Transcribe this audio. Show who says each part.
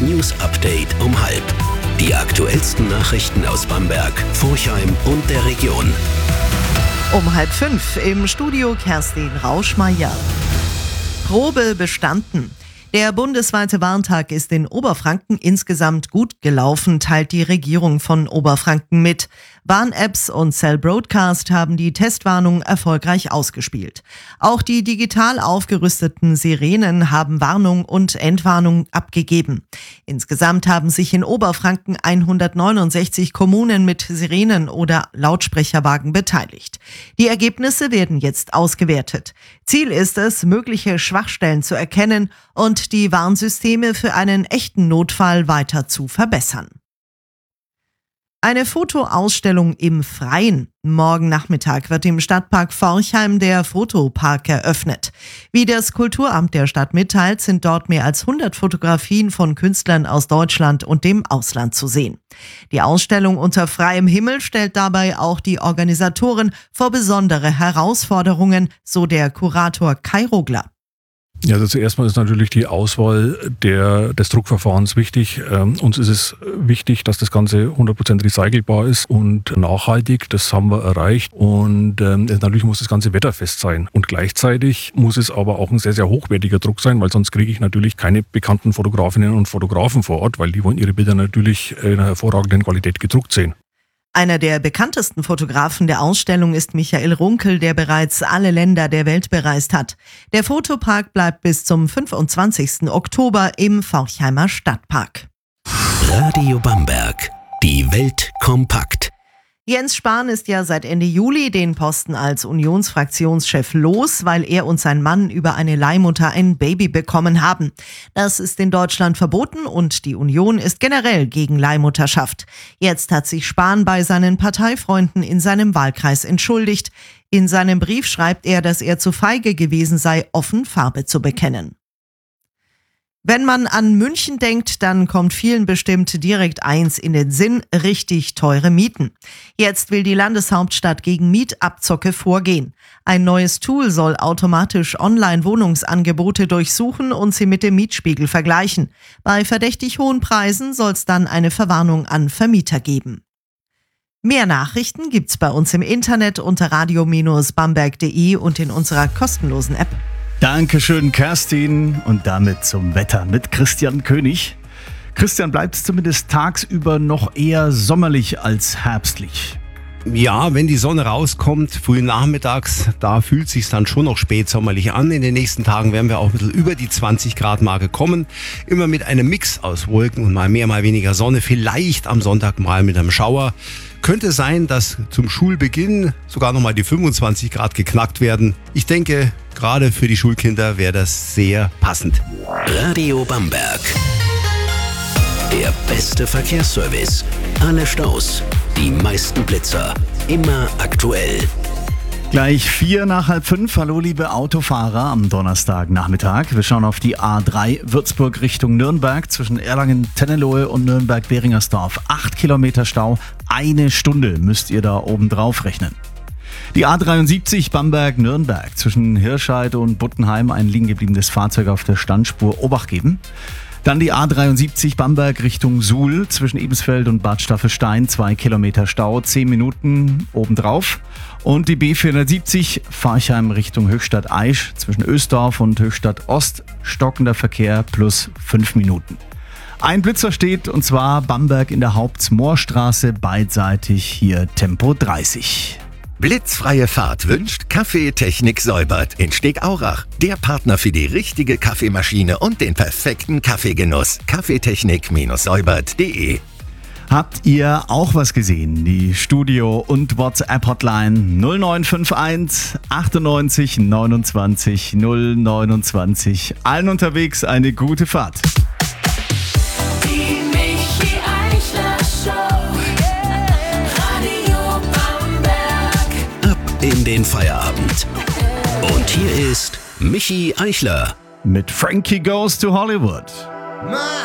Speaker 1: News Update um 12:30. Die aktuellsten Nachrichten aus Bamberg, Forchheim und der Region.
Speaker 2: Um 4:30 im Studio Kerstin Rauschmeier. Probe bestanden. Der bundesweite Warntag ist in Oberfranken insgesamt gut gelaufen, teilt die Regierung von Oberfranken mit. Warn-Apps und Cell Broadcast haben die Testwarnung erfolgreich ausgespielt. Auch die digital aufgerüsteten Sirenen haben Warnung und Entwarnung abgegeben. Insgesamt haben sich in Oberfranken 169 Kommunen mit Sirenen oder Lautsprecherwagen beteiligt. Die Ergebnisse werden jetzt ausgewertet. Ziel ist es, mögliche Schwachstellen zu erkennen und die Warnsysteme für einen echten Notfall weiter zu verbessern. Eine Fotoausstellung im Freien. Morgen Nachmittag wird im Stadtpark Forchheim der Fotopark eröffnet. Wie das Kulturamt der Stadt mitteilt, sind dort mehr als 100 Fotografien von Künstlern aus Deutschland und dem Ausland zu sehen. Die Ausstellung unter freiem Himmel stellt dabei auch die Organisatoren vor besondere Herausforderungen, so der Kurator Kai Rogler.
Speaker 3: Ja, also zuerst mal ist natürlich die Auswahl des Druckverfahrens wichtig. Uns ist es wichtig, dass das Ganze 100% recycelbar ist und nachhaltig. Das haben wir erreicht. Und natürlich muss das Ganze wetterfest sein. Und gleichzeitig muss es aber auch ein sehr, sehr hochwertiger Druck sein, weil sonst kriege ich natürlich keine bekannten Fotografinnen und Fotografen vor Ort, weil die wollen ihre Bilder natürlich in einer hervorragenden Qualität gedruckt sehen.
Speaker 2: Einer der bekanntesten Fotografen der Ausstellung ist Michael Runkel, der bereits alle Länder der Welt bereist hat. Der Fotopark bleibt bis zum 25. Oktober im Forchheimer Stadtpark.
Speaker 1: Radio Bamberg. Die Welt kompakt.
Speaker 2: Jens Spahn ist ja seit Ende Juli den Posten als Unionsfraktionschef los, weil er und sein Mann über eine Leihmutter ein Baby bekommen haben. Das ist in Deutschland verboten und die Union ist generell gegen Leihmutterschaft. Jetzt hat sich Spahn bei seinen Parteifreunden in seinem Wahlkreis entschuldigt. In seinem Brief schreibt er, dass er zu feige gewesen sei, offen Farbe zu bekennen. Wenn man an München denkt, dann kommt vielen bestimmt direkt eins in den Sinn: richtig teure Mieten. Jetzt will die Landeshauptstadt gegen Mietabzocke vorgehen. Ein neues Tool soll automatisch Online-Wohnungsangebote durchsuchen und sie mit dem Mietspiegel vergleichen. Bei verdächtig hohen Preisen soll es dann eine Verwarnung an Vermieter geben. Mehr Nachrichten gibt's bei uns im Internet unter radio-bamberg.de und in unserer kostenlosen App.
Speaker 4: Dankeschön, Kerstin. Und damit zum Wetter mit Christian König. Christian, bleibt es zumindest tagsüber noch eher sommerlich als herbstlich?
Speaker 5: Ja, wenn die Sonne rauskommt, früh nachmittags, da fühlt es sich dann schon noch spätsommerlich an. In den nächsten Tagen werden wir auch ein bisschen über die 20 Grad Marke kommen. Immer mit einem Mix aus Wolken und mal mehr, mal weniger Sonne. Vielleicht am Sonntag mal mit einem Schauer. Könnte sein, dass zum Schulbeginn sogar nochmal die 25 Grad geknackt werden. Ich denke, gerade für die Schulkinder wäre das sehr passend.
Speaker 1: Radio Bamberg. Der beste Verkehrsservice. Alle Staus, die meisten Blitzer. Immer aktuell.
Speaker 4: Gleich 4:45. Hallo liebe Autofahrer am Donnerstagnachmittag. Wir schauen auf die A3 Würzburg Richtung Nürnberg zwischen Erlangen-Tennelohe und Nürnberg-Beringersdorf. 8 Kilometer Stau, 1 Stunde müsst ihr da oben drauf rechnen. Die A73 Bamberg-Nürnberg zwischen Hirscheid und Buttenheim, ein liegen gebliebenes Fahrzeug auf der Standspur, Obacht geben. Dann die A73 Bamberg Richtung Suhl zwischen Ebensfeld und Bad Staffelstein, 2 Kilometer Stau, 10 Minuten obendrauf. Und die B470 Forchheim Richtung Höchstadt-Aisch zwischen Ösdorf und Höchstadt-Ost, stockender Verkehr plus 5 Minuten. Ein Blitzer steht, und zwar Bamberg in der Hauptmoorstraße, beidseitig hier Tempo 30.
Speaker 6: Blitzfreie Fahrt wünscht Kaffeetechnik Säubert in Stegaurach. Der Partner für die richtige Kaffeemaschine und den perfekten Kaffeegenuss. Kaffeetechnik-säubert.de.
Speaker 4: Habt ihr auch was gesehen? Die Studio- und WhatsApp-Hotline 0951 98 29 029. Allen unterwegs eine gute Fahrt.
Speaker 7: Die Michi Eichler Show. Radio Bamberg.
Speaker 1: Ab in den Feierabend. Und hier ist Michi Eichler.
Speaker 4: Mit Frankie Goes to Hollywood.